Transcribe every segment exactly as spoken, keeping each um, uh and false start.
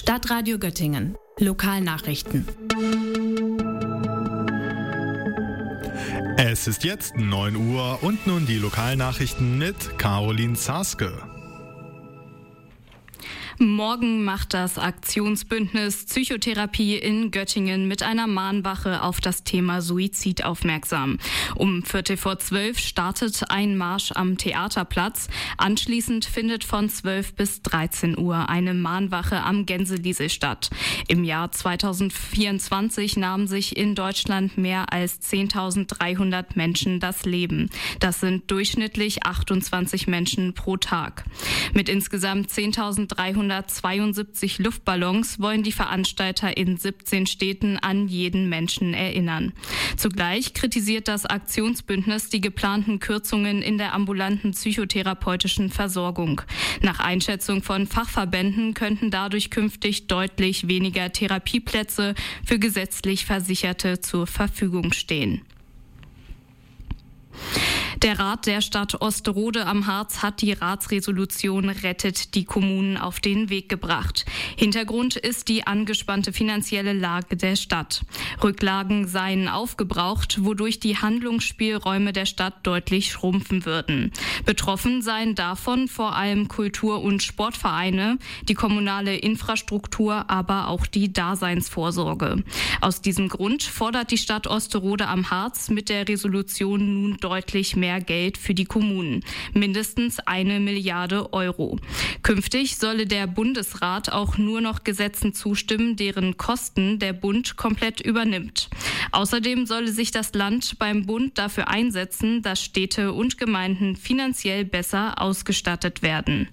Stadtradio Göttingen. Lokalnachrichten. Es ist jetzt neun Uhr und nun die Lokalnachrichten mit Caroline Zaske. Morgen macht das Aktionsbündnis Psychotherapie in Göttingen mit einer Mahnwache auf das Thema Suizid aufmerksam. Um Viertel vor zwölf startet ein Marsch am Theaterplatz. Anschließend findet von zwölf bis dreizehn Uhr eine Mahnwache am Gänseliesel statt. Im Jahr zweitausendvierundzwanzig nahmen sich in Deutschland mehr als zehntausenddreihundert Menschen das Leben. Das sind durchschnittlich achtundzwanzig Menschen pro Tag. Mit insgesamt zehntausenddreihundertzweiundsiebzig Luftballons wollen die Veranstalter in siebzehn Städten an jeden Menschen erinnern. Zugleich kritisiert das Aktionsbündnis die geplanten Kürzungen in der ambulanten psychotherapeutischen Versorgung. Nach Einschätzung von Fachverbänden könnten dadurch künftig deutlich weniger Therapieplätze für gesetzlich Versicherte zur Verfügung stehen. Der Rat der Stadt Osterode am Harz hat die Ratsresolution Rettet die Kommunen auf den Weg gebracht. Hintergrund ist die angespannte finanzielle Lage der Stadt. Rücklagen seien aufgebraucht, wodurch die Handlungsspielräume der Stadt deutlich schrumpfen würden. Betroffen seien davon vor allem Kultur- und Sportvereine, die kommunale Infrastruktur, aber auch die Daseinsvorsorge. Aus diesem Grund fordert die Stadt Osterode am Harz mit der Resolution nun deutlich mehr Mehr Geld für die Kommunen, mindestens eine Milliarde Euro. Künftig solle der Bundesrat auch nur noch Gesetzen zustimmen, deren Kosten der Bund komplett übernimmt. Außerdem solle sich das Land beim Bund dafür einsetzen, dass Städte und Gemeinden finanziell besser ausgestattet werden.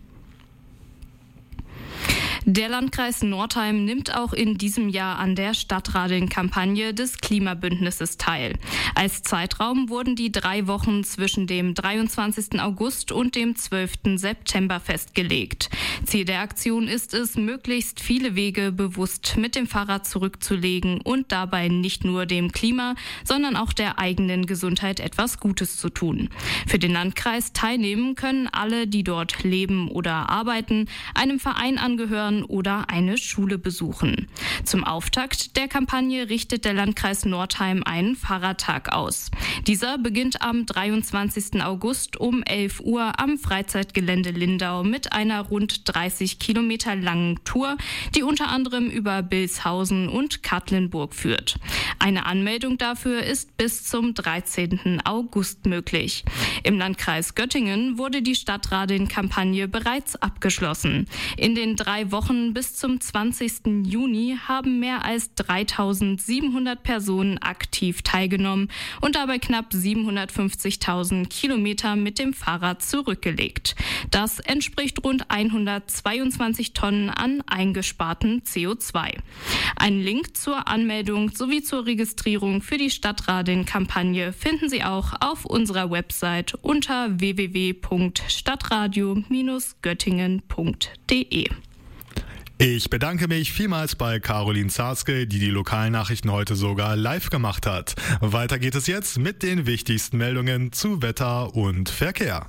Der Landkreis Northeim nimmt auch in diesem Jahr an der Stadtradeln-Kampagne des Klimabündnisses teil. Als Zeitraum wurden die drei Wochen zwischen dem dreiundzwanzigsten August und dem zwölften September festgelegt. Ziel der Aktion ist es, möglichst viele Wege bewusst mit dem Fahrrad zurückzulegen und dabei nicht nur dem Klima, sondern auch der eigenen Gesundheit etwas Gutes zu tun. Für den Landkreis teilnehmen können alle, die dort leben oder arbeiten, einem Verein angehören oder eine Schule besuchen. Zum Auftakt der Kampagne richtet der Landkreis Northeim einen Fahrradtag aus. Dieser beginnt am dreiundzwanzigsten August um elf Uhr am Freizeitgelände Lindau mit einer rund dreißig Kilometer langen Tour, die unter anderem über Bilshausen und Katlenburg führt. Eine Anmeldung dafür ist bis zum dreizehnten August möglich. Im Landkreis Göttingen wurde die Stadtradeln-Kampagne bereits abgeschlossen. In den drei Wochen bis zum zwanzigsten Juni haben mehr als dreitausendsiebenhundert Personen aktiv teilgenommen und dabei knapp siebenhundertfünfzigtausend Kilometer mit dem Fahrrad zurückgelegt. Das entspricht rund hundertzweiundzwanzig Tonnen an eingesparten C O zwei. Einen Link zur Anmeldung sowie zur Registrierung für die Stadtradeln-Kampagne finden Sie auch auf unserer Website unter w w w punkt stadtradio Bindestrich göttingen punkt d e. Ich bedanke mich vielmals bei Caroline Zaske, die die Lokalnachrichten heute sogar live gemacht hat. Weiter geht es jetzt mit den wichtigsten Meldungen zu Wetter und Verkehr.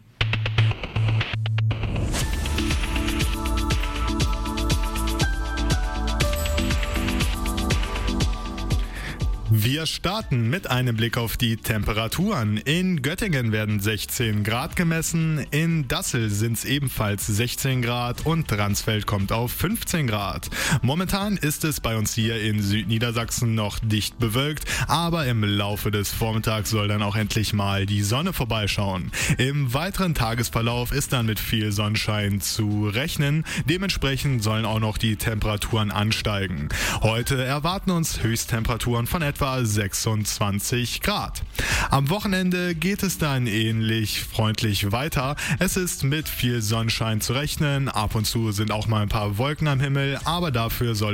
Wir starten mit einem Blick auf die Temperaturen. In Göttingen werden sechzehn Grad gemessen, in Dassel sind es ebenfalls sechzehn Grad und Dransfeld kommt auf fünfzehn Grad. Momentan ist es bei uns hier in Südniedersachsen noch dicht bewölkt, aber im Laufe des Vormittags soll dann auch endlich mal die Sonne vorbeischauen. Im weiteren Tagesverlauf ist dann mit viel Sonnenschein zu rechnen. Dementsprechend sollen auch noch die Temperaturen ansteigen. Heute erwarten uns Höchsttemperaturen von etwa sechsundzwanzig Grad. Am Wochenende geht es dann ähnlich freundlich weiter. Es ist mit viel Sonnenschein zu rechnen. Ab und zu sind auch mal ein paar Wolken am Himmel, aber dafür soll